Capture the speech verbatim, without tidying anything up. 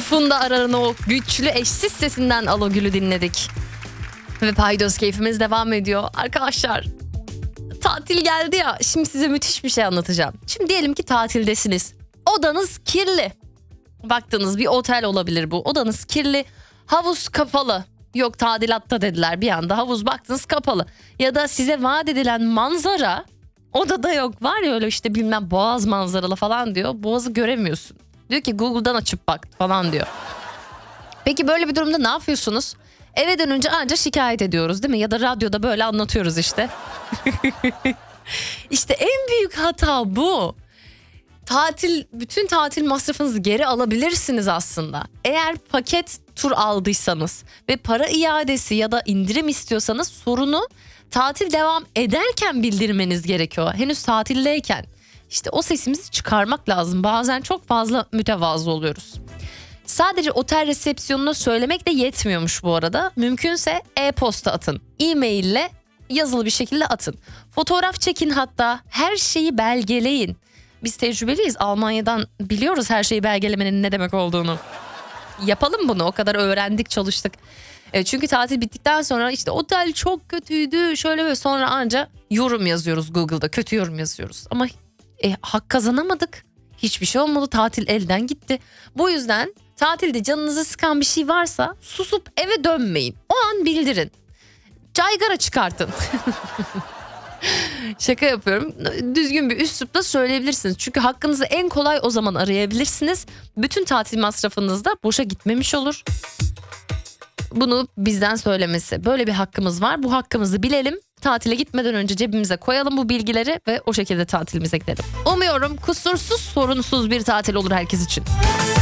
Funda Arar'ın o güçlü eşsiz sesinden Alagül'ü dinledik. Ve paydos keyfimiz devam ediyor. Arkadaşlar, tatil geldi ya, şimdi size müthiş bir şey anlatacağım. Şimdi diyelim ki tatildesiniz. Odanız kirli. Baktığınız bir otel olabilir bu. Odanız kirli. Havuz kapalı. Yok tadilatta dediler, bir anda havuz baktınız kapalı. Ya da size vaat edilen manzara odada yok. Var ya öyle işte bilmem boğaz manzaralı falan diyor. Boğazı göremiyorsun. Diyor ki Google'dan açıp bak falan diyor. Peki böyle bir durumda ne yapıyorsunuz? Eve dönünce anca şikayet ediyoruz değil mi? Ya da radyoda böyle anlatıyoruz işte. İşte en büyük hata bu. Tatil, bütün tatil masrafınızı geri alabilirsiniz aslında. Eğer paket tur aldıysanız ve para iadesi ya da indirim istiyorsanız sorunu tatil devam ederken bildirmeniz gerekiyor. Henüz tatildeyken. İşte o sesimizi çıkarmak lazım. Bazen çok fazla mütevazı oluyoruz. Sadece otel resepsiyonuna söylemek de yetmiyormuş bu arada. Mümkünse e-posta atın. E-mail ile yazılı bir şekilde atın. Fotoğraf çekin, hatta her şeyi belgeleyin. Biz tecrübeliyiz, Almanya'dan biliyoruz her şeyi belgelemenin ne demek olduğunu. Yapalım bunu, o kadar öğrendik, çalıştık. E çünkü tatil bittikten sonra işte otel çok kötüydü şöyle ve sonra anca yorum yazıyoruz Google'da, kötü yorum yazıyoruz. Ama e, hak kazanamadık, hiçbir şey olmadı, tatil elden gitti. Bu yüzden tatilde canınızı sıkan bir şey varsa susup eve dönmeyin. O an bildirin. Caygara çıkartın. Şaka yapıyorum. Düzgün bir üslupla söyleyebilirsiniz. Çünkü hakkınızı en kolay o zaman arayabilirsiniz. Bütün tatil masrafınız da boşa gitmemiş olur. Bunu bizden söylemesi. Böyle bir hakkımız var. Bu hakkımızı bilelim. Tatile gitmeden önce cebimize koyalım bu bilgileri ve o şekilde tatilimize gidelim. Umuyorum kusursuz, sorunsuz bir tatil olur herkes için.